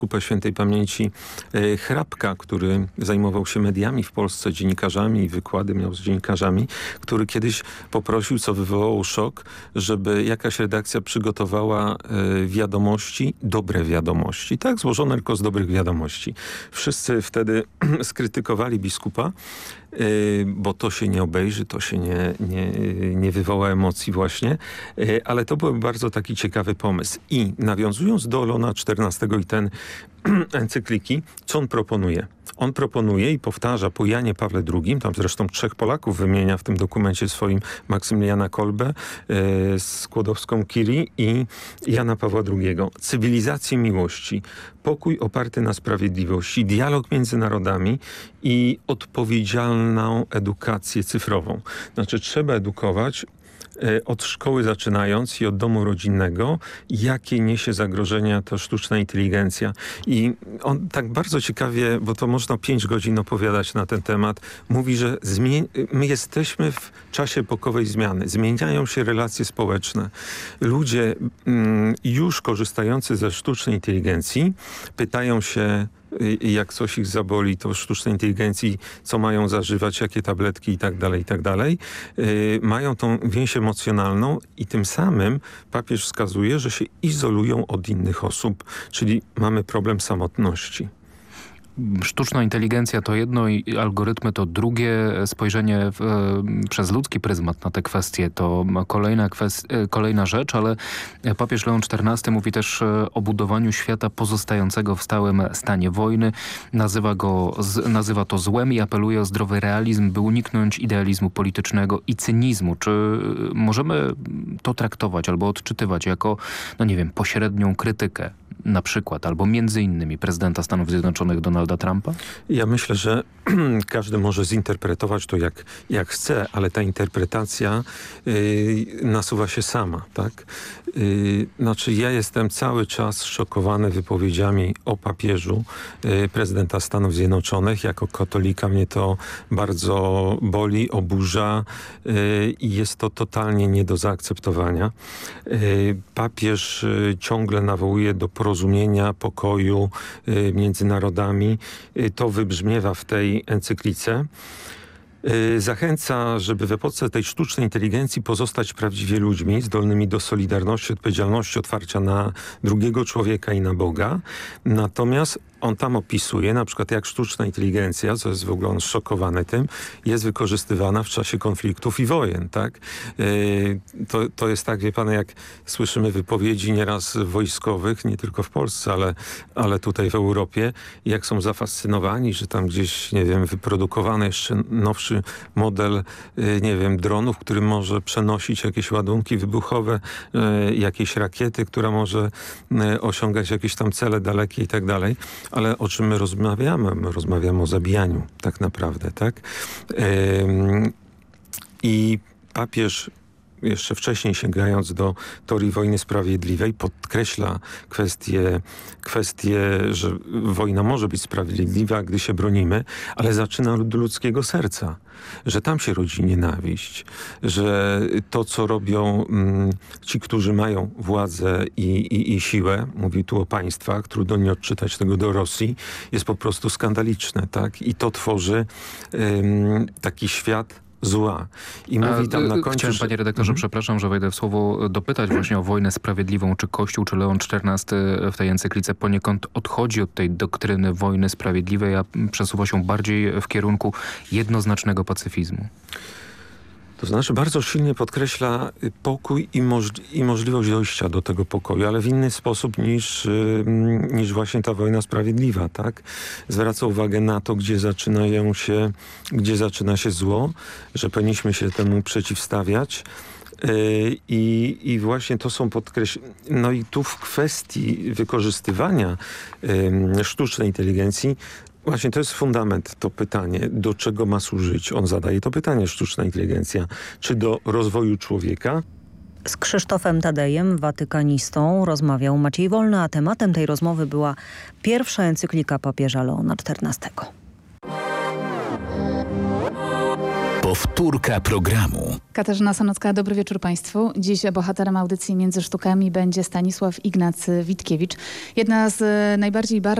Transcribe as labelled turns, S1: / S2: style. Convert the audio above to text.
S1: Kupę świętej pamięci Hrabka, który zajmował się mediami w Polsce, dziennikarzami i wykłady miał z dziennikarzami, który kiedyś poprosił, co wywołało szok, żeby jakaś redakcja przygotowała wiadomości, dobre wiadomości, tak? Złożone tylko z dobrych wiadomości. Wszyscy wtedy skrytykowali biskupa, bo to się nie obejrzy, to się nie wywoła emocji właśnie, ale to był bardzo taki ciekawy pomysł. I nawiązując do Leona XIV i ten encykliki, co on proponuje? On proponuje i powtarza po Janie Pawle II, tam zresztą 3 Polaków wymienia w tym dokumencie swoim, Maksymiliana Kolbę, Skłodowską-Curie i Jana Pawła II. Cywilizację miłości, pokój oparty na sprawiedliwości, dialog między narodami i odpowiedzialną edukację cyfrową. Znaczy trzeba edukować od szkoły zaczynając i od domu rodzinnego, jakie niesie zagrożenia ta sztuczna inteligencja. I on tak bardzo ciekawie, bo to można 5 godzin opowiadać na ten temat, mówi, że my jesteśmy w czasie epokowej zmiany. Zmieniają się relacje społeczne. Ludzie już korzystający ze sztucznej inteligencji pytają się, jak coś ich zaboli, to sztucznej inteligencji, co mają zażywać, jakie tabletki i tak dalej, mają tą więź emocjonalną i tym samym papież wskazuje, że się izolują od innych osób, czyli mamy problem samotności.
S2: Sztuczna inteligencja to jedno i algorytmy to drugie. Spojrzenie przez ludzki pryzmat na te kwestie to kolejna rzecz, ale papież Leon XIV mówi też o budowaniu świata pozostającego w stałym stanie wojny. Nazywa to złem i apeluje o zdrowy realizm, by uniknąć idealizmu politycznego i cynizmu. Czy możemy to traktować albo odczytywać jako, no nie wiem, pośrednią krytykę na przykład, albo między innymi prezydenta Stanów Zjednoczonych Donalda Trumpa? Ja myślę, że każdy może zinterpretować to jak chce, ale ta interpretacja nasuwa się sama, tak? Znaczy ja jestem cały czas szokowany wypowiedziami o papieżu prezydenta Stanów Zjednoczonych. Jako katolika mnie to bardzo boli, oburza i jest to totalnie nie do zaakceptowania. Papież ciągle nawołuje do porozumienia, pokoju między narodami. To wybrzmiewa w tej encyklice. Zachęca, żeby w epoce tej sztucznej inteligencji pozostać prawdziwie ludźmi, zdolnymi do solidarności, odpowiedzialności, otwarcia na drugiego człowieka i na Boga. Natomiast on tam opisuje na przykład jak sztuczna inteligencja, co jest w ogóle on szokowany tym, jest wykorzystywana w czasie konfliktów i wojen, tak? To jest tak, wie pan, jak słyszymy wypowiedzi nieraz wojskowych, nie tylko w Polsce, ale tutaj w Europie, jak są zafascynowani, że tam gdzieś, nie wiem, wyprodukowany jeszcze nowszy model, nie wiem, dronów, który może przenosić jakieś ładunki wybuchowe, jakieś rakiety, która może osiągać jakieś tam cele dalekie i tak dalej. Ale o czym my rozmawiamy? My rozmawiamy o zabijaniu tak naprawdę, tak? I papież jeszcze wcześniej sięgając do teorii wojny sprawiedliwej podkreśla kwestię, że wojna może być sprawiedliwa, gdy się bronimy, ale zaczyna od ludzkiego serca. Że tam się rodzi nienawiść, że to, co robią ci, którzy mają władzę i siłę, mówi tu o państwach, trudno nie odczytać tego do Rosji, jest po prostu skandaliczne, tak? I to tworzy taki świat zła. I mówi tam na końcu... Chciałem, panie redaktorze, przepraszam, że wejdę w słowo, dopytać właśnie o wojnę sprawiedliwą. Czy Kościół, czy Leon XIV w tej encyklice poniekąd odchodzi od tej doktryny wojny sprawiedliwej, a przesuwa się bardziej w kierunku jednoznacznego pacyfizmu?
S1: To znaczy bardzo silnie podkreśla pokój i możliwość dojścia do tego pokoju, ale w inny sposób niż właśnie ta wojna sprawiedliwa, tak? Zwraca uwagę na to, gdzie zaczyna się zło, że powinniśmy się temu przeciwstawiać. I właśnie to są no i tu w kwestii wykorzystywania sztucznej inteligencji właśnie to jest fundament, to pytanie, do czego ma służyć. On zadaje to pytanie, sztuczna inteligencja, czy do rozwoju człowieka?
S3: Z Krzysztofem Tadejem, watykanistą, rozmawiał Maciej Wolny, a tematem tej rozmowy była pierwsza encyklika papieża Leona XIV.
S4: Powtórka programu.
S5: Katarzyna Sanocka, dobry wieczór Państwu. Dziś bohaterem audycji Między Sztukami będzie Stanisław Ignacy Witkiewicz. Jedna z najbardziej